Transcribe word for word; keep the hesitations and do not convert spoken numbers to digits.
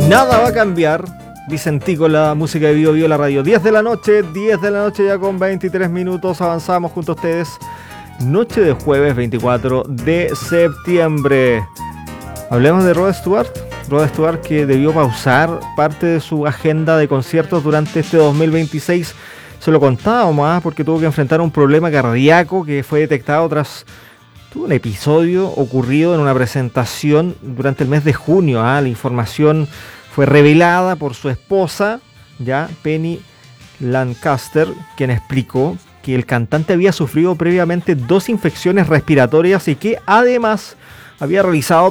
Nada va a cambiar, Vicentico, la música de Bio Bio, la radio. diez de la noche, diez de la noche ya con veintitrés minutos, avanzamos junto a ustedes. Noche de jueves veinticuatro de septiembre. Hablemos de Rod Stewart. Rod Stewart, que debió pausar parte de su agenda de conciertos durante este dos mil veintiséis. Se lo contábamos, ¿eh? porque tuvo que enfrentar un problema cardíaco que fue detectado tras... Tuvo un episodio ocurrido en una presentación durante el mes de junio. ¿eh? La información fue revelada por su esposa, ya Penny Lancaster, quien explicó que el cantante había sufrido previamente dos infecciones respiratorias y que además había realizado